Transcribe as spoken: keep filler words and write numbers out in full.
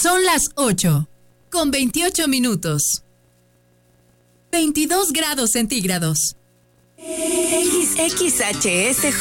Son las ocho, con veintiocho minutos. veintidós grados centígrados. X H S